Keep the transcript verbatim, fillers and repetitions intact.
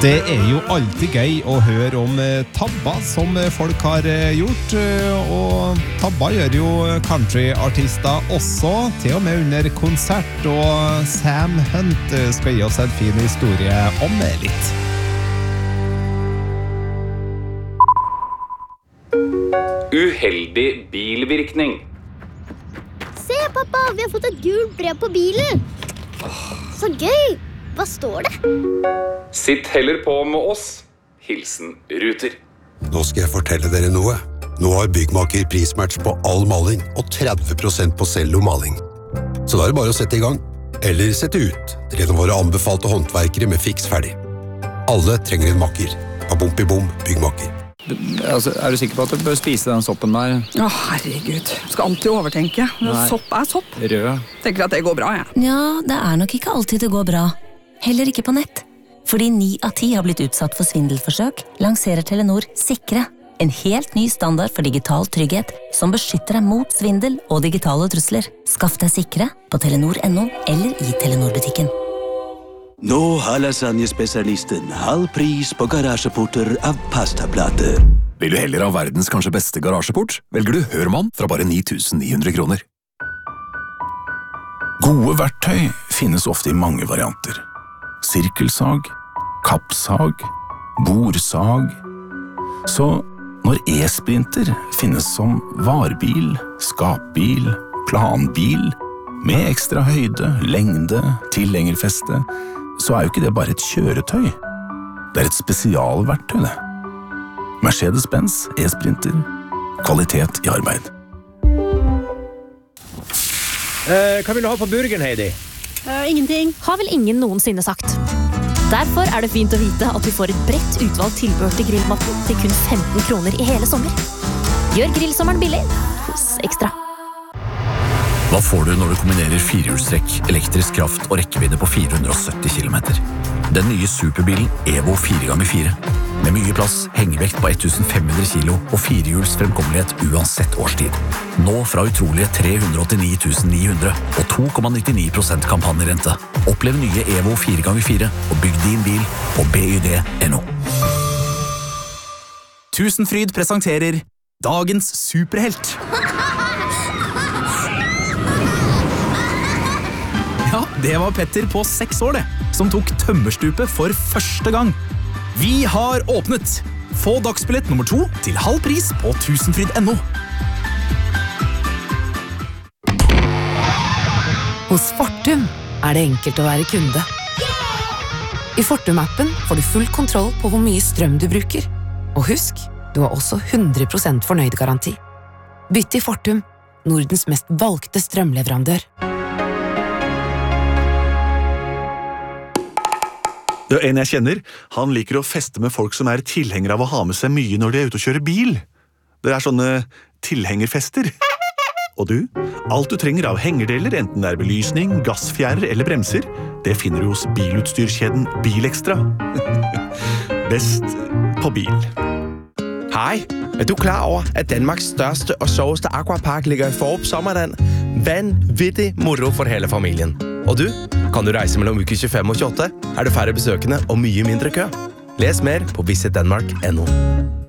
Det er jo alltid gøy å høre om tabber som folk har gjort, og tabber gjør jo countryartister også, til og med under konsert, og Sam Hunt skal gi oss en fin historie om det litt. Uheldig bilvirkning. Se, pappa, vi har fått et gult brev på bilen. Så gøy! Hva står det? Sitt heller på med oss. Hilsen Ruter. Nå skal jeg fortelle dere noe. Nå har Byggmaker prismatch på all maling og tretti prosent på cellomaling. Så da er det bare å sette i gang. Eller sette ut til en av våre anbefalte håndverkere med fiks ferdig. Alle trenger en makker. Babompi-bom, Byggmaker. Altså, er du sikker på at du bør spise den soppen der? Å, herregud. Skal alltid overtenke. Nei. Sopp er sopp. Rød. Tenker at det går bra, jeg. Ja, det er nok ikke alltid det går bra. Heller ikke på nett. Fordi ni av ti har blitt utsatt for svindelforsøk, lanserer Telenor Sikre. En helt ny standard for digital trygghet som beskytter deg mot svindel og digitale trusler. Skaff deg Sikre på telenor punktum no eller i Telenor-butikken. Nå har lasagnespesialisten halv pris på garasjeporter av pastaplater. Vil du heller ha verdens kanskje beste garasjeport, velger du Hørmann fra bare ni tusen ni hundre kroner. Gode verktøy finnes ofte i mange varianter. Sirkelsag, kappsag, borsag. Så når e-sprinter finnes som varebil, skapbil, planbil, med ekstra høyde, lengde, tilhengerfeste, så er jo ikke det bare et kjøretøy. Det er et spesialverktøy, det. Mercedes-Benz e-sprinter. Kvalitet i arbeid. Eh, hva vil du ha på burgeren, Heidi? Uh, ingenting. Har vel ingen noensinne sagt. Derfor er det fint å vite at vi får et bredt utvalgt tilbehør til grillmatten til kun femten kroner i hele sommer. Gjør grillsommeren billig hos Ekstra. Hva får du når du kombinerer firehjulstrekk, elektrisk kraft og rekkevidde på fire hundre og sytti kilometer? Den nye superbilen Evo fire ganger fire. Med mye plass, hengevekt på tusen fem hundre kilo og firehjuls fremkommelighet uansett årstid. Nå fra utrolige tre hundre og åttini tusen ni hundre og to komma nittini prosent kampanjerente. Opplev nye Evo fire ganger fire og bygg din bil på B Y D punktum N O. Tusenfryd presenterer Dagens superhelt. Ja, det var Petter på seks år det, som tok tømmerstupet for første gang. Vi har åpnet! Få dagsbillett nummer to til halv pris på tusenfryd punktum N O. Hos Fortum er det enkelt å være kunde. I Fortum-appen får du full kontroll på hvor mye strøm du bruker. Og husk, du har også hundre prosent fornøyd garanti. Bytt til Fortum, Nordens mest valgte strømleverandør. Det er en jeg kjenner. Han liker å feste med folk som er tilhengere av å ha med seg mye når de er ute og kjører bil. Det er sånne tilhengerfester. Og du? Alt du trenger av hengerdeler, enten det er belysning, gassfjærer eller bremser, det finner du hos bilutstyrskjeden Bilekstra. Best på bil. Hej, er du klar over, at Danmarks største og sjoveste aquapark ligger i Forup Sommerland? Vanvittig moro for hele familien. Og du? Kan du reise mellom uke tjuefem og tjueåtte? Er det færre besøkende og mye mindre kø? Les mer på visit denmark punktum N O.